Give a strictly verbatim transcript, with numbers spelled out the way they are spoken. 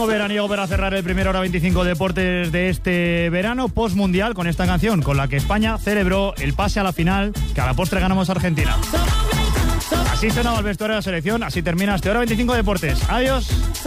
ritmo veraniego para cerrar el primer Hora veinticinco Deportes de este verano post-mundial con esta canción con la que España celebró el pase a la final que a la postre ganamos a Argentina. Así sonaba el vestuario de la selección, así termina este Hora veinticinco Deportes. Adiós.